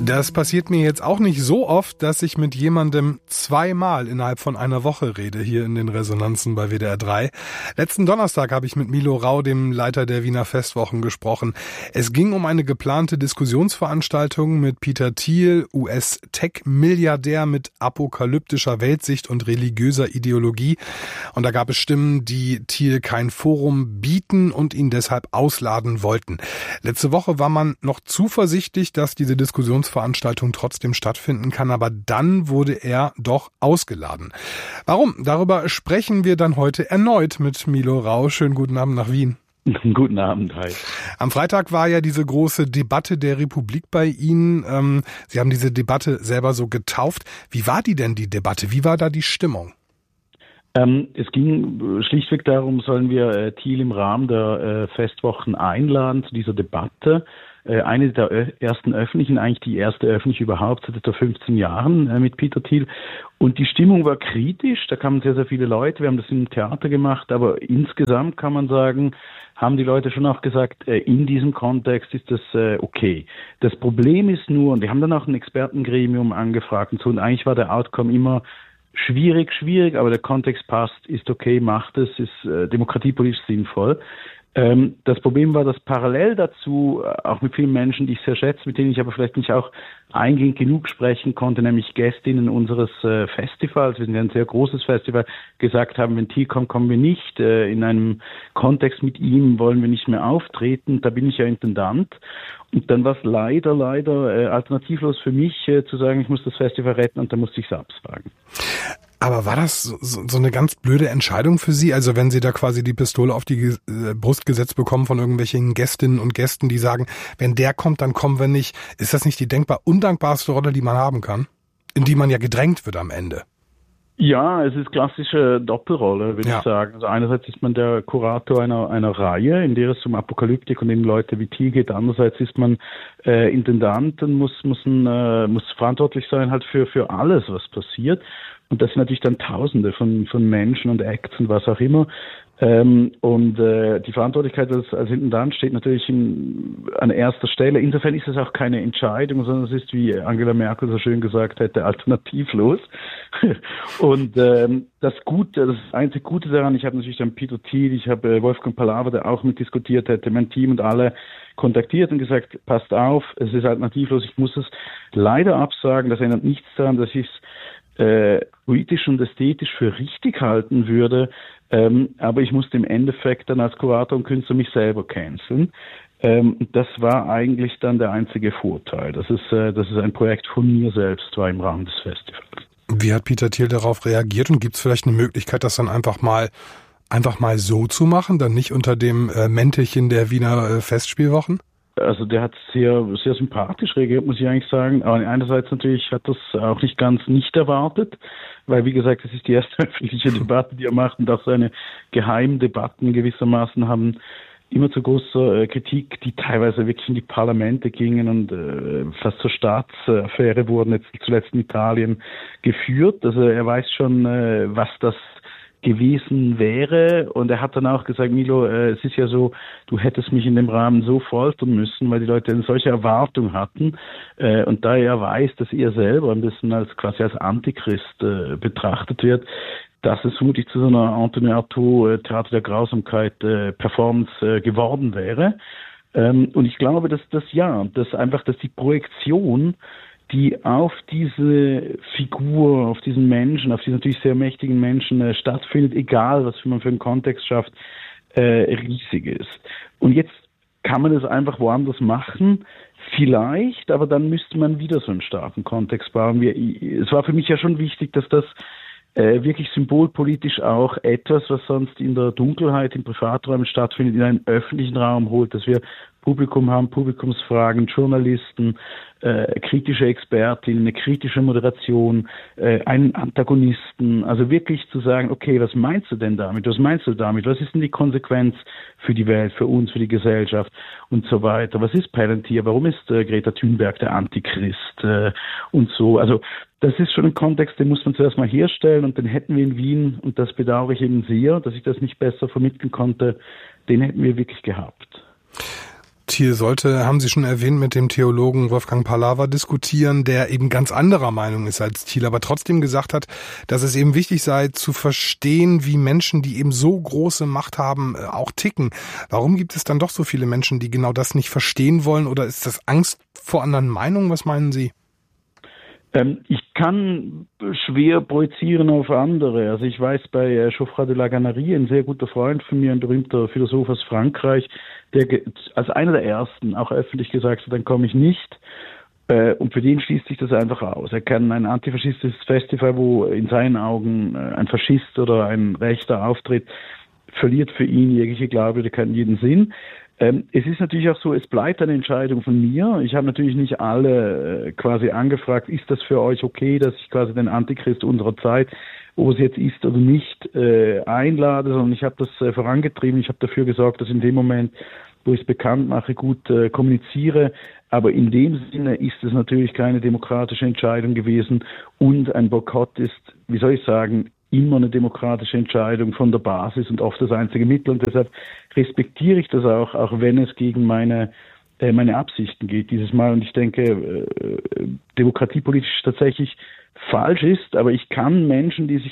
Das passiert mir jetzt auch nicht so oft, dass ich mit jemandem zweimal innerhalb von einer Woche rede, hier in den Resonanzen bei WDR 3. Letzten Donnerstag habe ich mit Milo Rau, dem Leiter der Wiener Festwochen, gesprochen. Es ging um eine geplante Diskussionsveranstaltung mit Peter Thiel, US-Tech-Milliardär mit apokalyptischer Weltsicht und religiöser Ideologie. Und da gab es Stimmen, die Thiel kein Forum bieten und ihn deshalb ausladen wollten. Letzte Woche war man noch zuversichtlich, dass diese Diskussionsveranstaltung trotzdem stattfinden kann, aber dann wurde er doch ausgeladen. Warum? Darüber sprechen wir dann heute erneut mit Milo Rau. Schönen guten Abend nach Wien. Guten Abend, hi. Am Freitag war ja diese große Debatte der Republik bei Ihnen. Sie haben diese Debatte selber so getauft. Wie war die denn, die Debatte? Wie war da die Stimmung? Es ging schlichtweg darum, sollen wir Thiel im Rahmen der Festwochen einladen zu dieser Debatte. Eine der ersten öffentlichen, eigentlich die erste öffentliche überhaupt seit etwa 15 Jahren mit Peter Thiel. Und die Stimmung war kritisch, da kamen sehr, sehr viele Leute, wir haben das im Theater gemacht, aber insgesamt kann man sagen, haben die Leute schon auch gesagt, in diesem Kontext ist das okay. Das Problem ist nur, und wir haben dann auch ein Expertengremium angefragt und so, und eigentlich war der Outcome immer schwierig, aber der Kontext passt, ist okay, macht es, ist demokratiepolitisch sinnvoll. Das Problem war, dass parallel dazu, auch mit vielen Menschen, die ich sehr schätze, mit denen ich aber vielleicht nicht auch eingehend genug sprechen konnte, nämlich Gästinnen unseres Festivals, wir sind ja ein sehr großes Festival, gesagt haben, wenn Thiel kommt, kommen wir nicht. In einem Kontext mit ihm wollen wir nicht mehr auftreten. Da bin ich ja Intendant. Und dann war es leider alternativlos für mich, zu sagen, ich muss das Festival retten, und dann musste ich es absagen. Aber war das so eine ganz blöde Entscheidung für Sie? Also wenn Sie da quasi die Pistole auf die Brust gesetzt bekommen von irgendwelchen Gästinnen und Gästen, die sagen, wenn der kommt, dann kommen wir nicht. Ist das nicht die denkbar undankbarste Rolle, die man haben kann? In die man ja gedrängt wird am Ende. Ja, es ist klassische Doppelrolle, würde ich sagen. Also einerseits ist man der Kurator einer Reihe, in der es um Apokalyptik und eben Leute wie Thiel geht. Andererseits ist man Intendant und muss verantwortlich sein halt für alles, was passiert. Und das sind natürlich dann Tausende von Menschen und Acts und was auch immer. Die Verantwortlichkeit als Intendant steht natürlich an erster Stelle. Insofern ist es auch keine Entscheidung, sondern es ist, wie Angela Merkel so schön gesagt hätte, alternativlos. Und das einzige Gute daran, ich habe natürlich dann Peter Thiel, ich habe Wolfgang Palaver, der auch mitdiskutiert hätte, mein Team und alle kontaktiert und gesagt, passt auf, es ist alternativlos, ich muss es leider absagen, das ändert nichts daran, dass ich es politisch und ästhetisch für richtig halten würde, aber ich musste im Endeffekt dann als Kurator und Künstler mich selber canceln. Das war eigentlich dann der einzige Vorteil, dass es ein Projekt von mir selbst war im Rahmen des Festivals. Wie hat Peter Thiel darauf reagiert, und gibt es vielleicht eine Möglichkeit, das dann einfach mal so zu machen, dann nicht unter dem Mäntelchen der Wiener Festspielwochen? Also der hat sehr, sehr sympathisch reagiert, muss ich eigentlich sagen. Aber einerseits natürlich hat das auch nicht erwartet, weil wie gesagt, es ist die erste öffentliche Debatte, die er macht, und auch seine geheimen Debatten gewissermaßen haben immer zu großer Kritik, die teilweise wirklich in die Parlamente gingen und fast zur Staatsaffäre wurden, jetzt zuletzt in Italien geführt. Also er weiß schon, was das gewesen wäre, und er hat dann auch gesagt, Milo, es ist ja so, du hättest mich in dem Rahmen so foltern müssen, weil die Leute eine solche Erwartung hatten, und da er weiß, dass er selber ein bisschen quasi als Antichrist betrachtet wird, dass es vermutlich zu so einer Antonin Artaud Theater der Grausamkeit Performance geworden wäre. Und ich glaube, dass die Projektion, die auf diese Figur, auf diesen Menschen, auf diesen natürlich sehr mächtigen Menschen stattfindet, egal was man für einen Kontext schafft, riesig ist. Und jetzt kann man das einfach woanders machen, vielleicht, aber dann müsste man wieder so einen starken Kontext bauen. Es war für mich ja schon wichtig, dass das wirklich symbolpolitisch auch etwas, was sonst in der Dunkelheit, in Privaträumen stattfindet, in einen öffentlichen Raum holt, dass wir Publikum haben, Publikumsfragen, Journalisten, kritische Expertinnen, eine kritische Moderation, einen Antagonisten, also wirklich zu sagen, okay, was meinst du denn damit? Was meinst du damit? Was ist denn die Konsequenz für die Welt, für uns, für die Gesellschaft und so weiter? Was ist Palantir? Warum ist Greta Thunberg der Antichrist und so? Also das ist schon ein Kontext, den muss man zuerst mal herstellen, und den hätten wir in Wien, und das bedauere ich eben sehr, dass ich das nicht besser vermitteln konnte, den hätten wir wirklich gehabt. Thiel sollte, haben Sie schon erwähnt, mit dem Theologen Wolfgang Pahlaver diskutieren, der eben ganz anderer Meinung ist als Thiel, aber trotzdem gesagt hat, dass es eben wichtig sei, zu verstehen, wie Menschen, die eben so große Macht haben, auch ticken. Warum gibt es dann doch so viele Menschen, die genau das nicht verstehen wollen, oder ist das Angst vor anderen Meinungen? Was meinen Sie? Ich kann schwer projizieren auf andere. Also ich weiß bei Geoffroy de la Gannerie, ein sehr guter Freund von mir, ein berühmter Philosoph aus Frankreich, der als einer der ersten auch öffentlich gesagt hat, dann komme ich nicht. Und für den schließt sich das einfach aus. Er kann ein antifaschistisches Festival, wo in seinen Augen ein Faschist oder ein Rechter auftritt, verliert für ihn jegliche Glaubwürdigkeit, jeden Sinn. Es ist natürlich auch so, es bleibt eine Entscheidung von mir. Ich habe natürlich nicht alle quasi angefragt, ist das für euch okay, dass ich quasi den Antichrist unserer Zeit, wo es jetzt ist oder nicht, einlade, sondern ich habe das vorangetrieben. Ich habe dafür gesorgt, dass in dem Moment, wo ich es bekannt mache, gut kommuniziere. Aber in dem Sinne ist es natürlich keine demokratische Entscheidung gewesen und ein Boykott ist, wie soll ich sagen, immer eine demokratische Entscheidung von der Basis und oft das einzige Mittel. Und deshalb respektiere ich das auch wenn es gegen meine Absichten geht dieses Mal. Und ich denke, demokratiepolitisch tatsächlich falsch ist, aber ich kann Menschen, die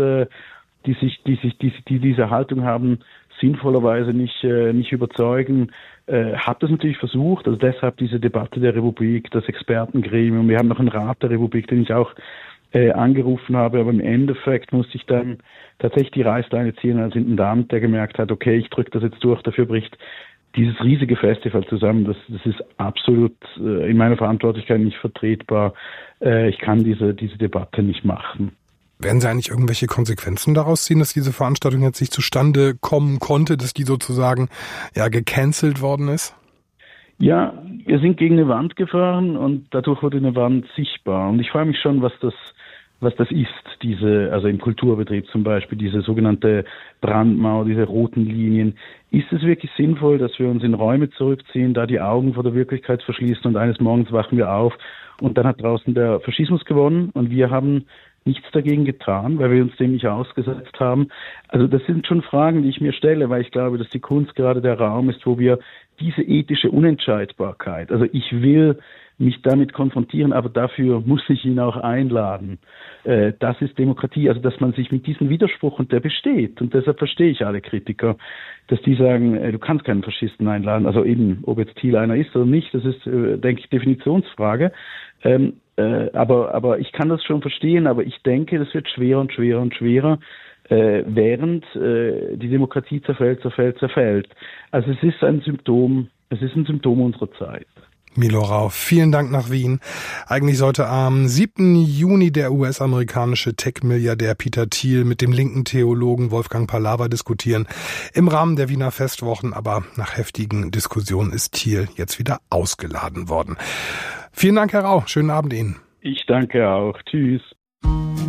diese Haltung haben, sinnvollerweise nicht überzeugen. Habe das natürlich versucht, also deshalb diese Debatte der Republik, das Expertengremium. Wir haben noch einen Rat der Republik, den ich auch angerufen habe, aber im Endeffekt musste ich dann tatsächlich die Reißleine ziehen als Intendant, der gemerkt hat, okay, ich drücke das jetzt durch, dafür bricht dieses riesige Festival zusammen. Das ist absolut in meiner Verantwortlichkeit nicht vertretbar. Ich kann diese Debatte nicht machen. Werden Sie eigentlich irgendwelche Konsequenzen daraus ziehen, dass diese Veranstaltung jetzt nicht zustande kommen konnte, dass die sozusagen gecancelt worden ist? Ja, wir sind gegen eine Wand gefahren und dadurch wurde eine Wand sichtbar. Und ich frage mich schon, was das ist, also im Kulturbetrieb zum Beispiel, diese sogenannte Brandmauer, diese roten Linien. Ist es wirklich sinnvoll, dass wir uns in Räume zurückziehen, da die Augen vor der Wirklichkeit verschließen und eines Morgens wachen wir auf und dann hat draußen der Faschismus gewonnen und wir haben nichts dagegen getan, weil wir uns dem nicht ausgesetzt haben. Also das sind schon Fragen, die ich mir stelle, weil ich glaube, dass die Kunst gerade der Raum ist, wo wir diese ethische Unentscheidbarkeit, also ich will mich damit konfrontieren, aber dafür muss ich ihn auch einladen. Das ist Demokratie, also dass man sich mit diesem Widerspruch, und der besteht, und deshalb verstehe ich alle Kritiker, dass die sagen, du kannst keinen Faschisten einladen, also eben, ob jetzt Thiel einer ist oder nicht, das ist, denke ich, Definitionsfrage. Aber ich kann das schon verstehen, aber ich denke, das wird schwerer und schwerer und schwerer, während die Demokratie zerfällt. Also es ist ein Symptom unserer Zeit. Milo Rau, vielen Dank nach Wien. Eigentlich sollte am 7. Juni der US-amerikanische Tech-Milliardär Peter Thiel mit dem linken Theologen Wolfgang Pahlaver diskutieren im Rahmen der Wiener Festwochen, aber nach heftigen Diskussionen ist Thiel jetzt wieder ausgeladen worden. Vielen Dank, Herr Rau. Schönen Abend Ihnen. Ich danke auch. Tschüss.